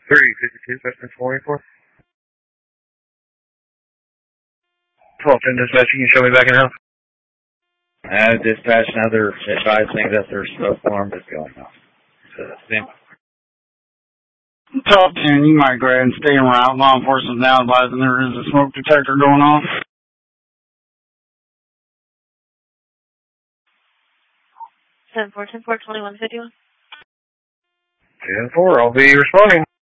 352, Western 44. 1210 dispatch, you can show me back in house. Dispatch and other advising that there's smoke alarm is going off. Top 10, you might go ahead and stay around. Law enforcement is now advising there is a smoke detector going off. 10-4, 10-4, 2151. 10-4, I'll be responding.